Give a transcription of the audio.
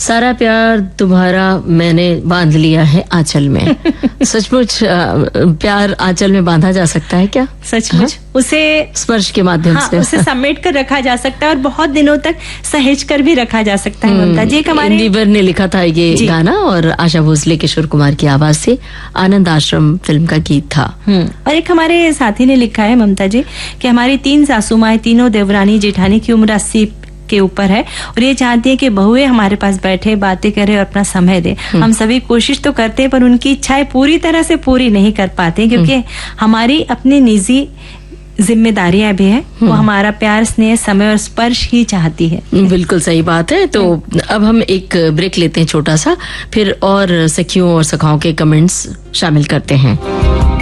सारा प्यार तुम्हारा मैंने बांध लिया है आंचल में। सचमुच प्यार आंचल में बांधा जा सकता है क्या? सचमुच उसे स्पर्श के माध्यम से उसे समेट कर रखा जा सकता है और बहुत दिनों तक सहेज कर भी रखा जा सकता है। ममता जी, हमारे बीबर ने लिखा था ये गाना और आशा भोसले किशोर कुमार की आवाज से आनंद आश्रम फिल्म का गीत था। और एक हमारे साथी ने लिखा है ममता जी कि हमारी 3 सासू माएं, तीनों देवरानी जेठानी की उम्र 80 के ऊपर है और ये चाहती है कि बहुएं हमारे पास बैठे, बातें करे और अपना समय दे। हम सभी कोशिश तो करते हैं पर उनकी इच्छाएं पूरी तरह से पूरी नहीं कर पाते, क्योंकि हमारी अपनी निजी जिम्मेदारियां भी है। वो हमारा प्यार, स्नेह, समय और स्पर्श ही चाहती है। बिल्कुल सही बात है। तो अब हम एक ब्रेक लेते हैं छोटा सा, फिर और सखियों और सखाओं के कमेंट्स शामिल करते हैं।